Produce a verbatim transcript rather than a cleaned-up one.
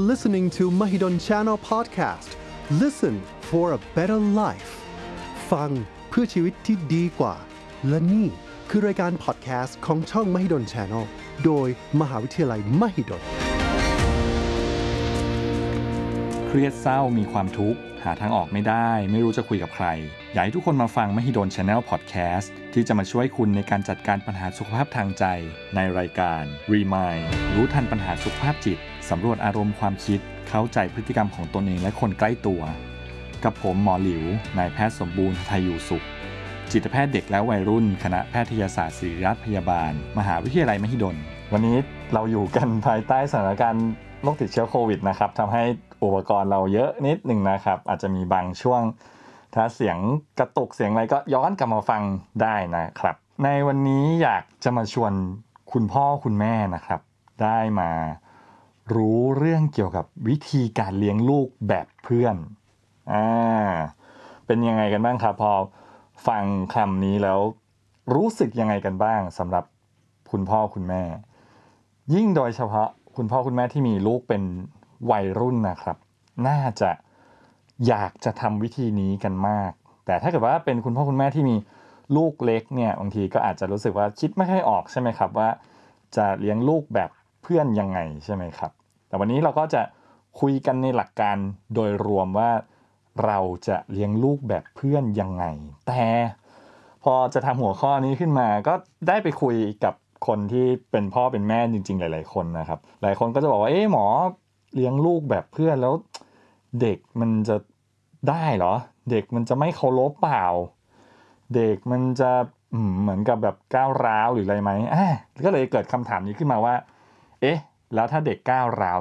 listening to Mahidol Channel Podcast. Listen for a better life. ฟังเพื่อชีวิตที่ดีกว่าและนี่คือรายการพอดแคสต์ของช่อง Mahidol Channel โดยมหาวิทยาลัย Mahidol เครียดเศร้ามีความทุกข์หาทางออกไม่ได้ไม่รู้จะคุยกับใครอยากให้ทุกคนมาฟัง Mahidol Channel Podcast ที่จะมาช่วยคุณในการจัดการปัญหาสุขภาพทางใจในรายการ Remind รู้ทันปัญหาสุขภาพจิตสำรวจอารมณ์ความคิดเข้าใจพฤติกรรมของตนเองและคนใกล้ตัวกับผมหมอหลิวนายแพทย์สมบูรณ์ไทยอยู่สุขจิตแพทย์เด็กและวัยรุ่นคณะแพทยศาสตร์ศิริราชพยาบาลมหาวิทยาลัยมหิดลวันนี้เราอยู่กันภายใต้สถานการณ์โรคติดเชื้อโควิดนะครับทำให้อุปกรณ์เราเยอะนิดหนึ่งนะครับอาจจะมีบางช่วงถ้าเสียงกระตุกเสียงอะไรก็ย้อนกลับมาฟังได้นะครับในวันนี้อยากจะมาชวนคุณพ่อคุณแม่นะครับได้มารู้เรื่องเกี่ยวกับวิธีการเลี้ยงลูกแบบเพื่อนอ่าเป็นยังไงกันบ้างครับพอฟังคำนี้แล้วรู้สึกยังไงกันบ้างสำหรับคุณพ่อคุณแม่ยิ่งโดยเฉพาะคุณพ่อคุณแม่ที่มีลูกเป็นวัยรุ่นนะครับน่าจะอยากจะทำวิธีนี้กันมากแต่ถ้าเกิดว่าเป็นคุณพ่อคุณแม่ที่มีลูกเล็กเนี่ยบางทีก็อาจจะรู้สึกว่าคิดไม่ค่อยออกใช่ไหมครับว่าจะเลี้ยงลูกแบบเพื่อนยังไงใช่ไหมครับแต่วันนี้เราก็จะคุยกันในหลักการโดยรวมว่าเราจะเลี้ยงลูกแบบเพื่อนยังไงแต่พอจะทำหัวข้อนี้ขึ้นมาก็ได้ไปคุยกับคนที่เป็นพ่อเป็นแม่จริงๆหลายๆคนนะครับหลายคนก็จะบอกว่าเอ๊ะหมอเลี้ยงลูกแบบเพื่อนแล้วเด็กมันจะได้เหรอเด็กมันจะไม่เคารพเปล่าเด็กมันจะเหมือนกับแบบก้าวร้าวหรืออะไรไหมอ่ะก็เลยเกิดคำถามนี้ขึ้นมาว่าเอ๊ะแล้วถ้าเด็กก้าวร้าว